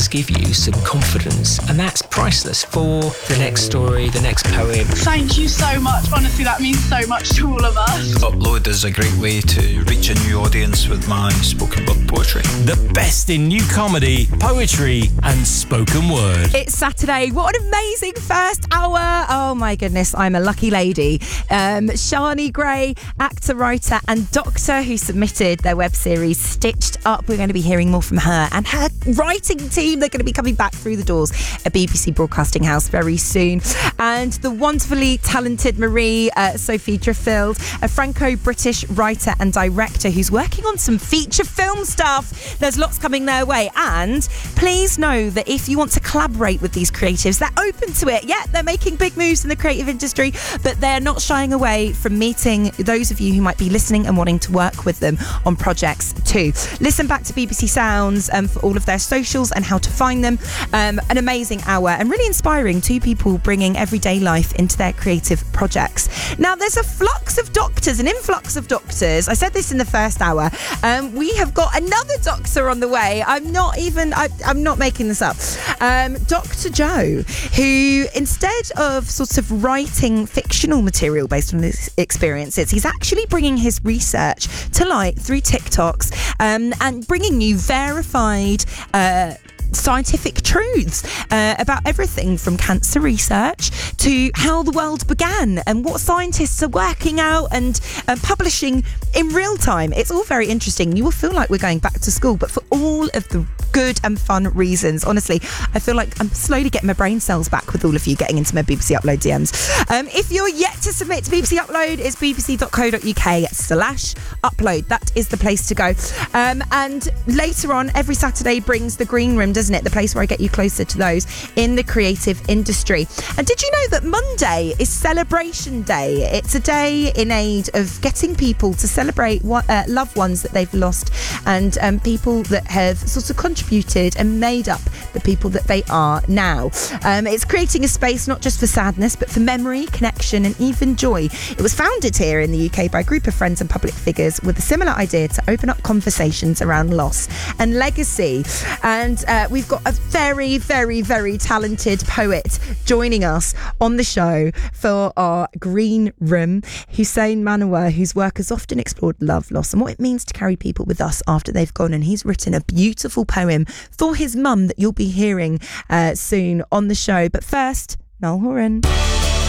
give you some confidence, and that's priceless for the next story, the next poem. Thank you so much. Honestly, that means so much to all of us. Upload is a great way to reach a new audience with my spoken word poetry. The best in new comedy, poetry and spoken word. It's Saturday. What an amazing first hour. Oh my goodness, I'm a lucky lady. Shani Gray, actor, writer and doctor who submitted their web series Stitched Up. We're going to be hearing more from her and her writing team. They're going to be coming back through the doors at BBC Broadcasting House very soon. And the wonderfully talented Marie Sophie Driffield, a Franco-British writer and director who's working on some feature film stuff. There's lots coming their way. And please know that if you want to collaborate with these creatives, they're open to it. Yeah, they're making big moves in the creative industry, but they're not shying away from meeting those of you who might be listening and wanting to work with them on projects too. Listen back to BBC Sounds for all of their socials and how to find them. An amazing hour and really inspiring. Two people bringing everyday life into their creative projects. Now, there's a flux of doctors, an influx of doctors. I said this in the first hour. We have got another doctor on the way. I'm not making this up. Dr. Joe, who instead of sort of writing fictional material based on his experiences, he's actually bringing his research to light through TikToks and bringing you verified scientific truths about everything from cancer research to how the world began and what scientists are working out and publishing in real time. It's all very interesting. You will feel like we're going back to school, but for all of the good and fun reasons. Honestly, I feel like I'm slowly getting my brain cells back with all of you getting into my BBC Upload DMs. If you're yet to submit to BBC Upload, it's bbc.co.uk/upload. That is the place to go. And later on, every Saturday brings the Green Room, doesn't it? The place where I get you closer to those in the creative industry. And did you know that Monday is Celebration Day? It's a day in aid of getting people to celebrate loved ones that they've lost and people that have sort of contributed and made up the people that they are now. It's creating a space not just for sadness, but for memory, connection, and even joy. It was founded here in the UK by a group of friends and public figures with a similar idea to open up conversations around loss and legacy. And we've got a very, very, very talented poet joining us on the show for our Green Room, Hussein Manawer, whose work has often explored love, loss, and what it means to carry people with us after they've gone. And he's written a beautiful poem for his mum that you'll be hearing soon on the show. But first, Noel Horan.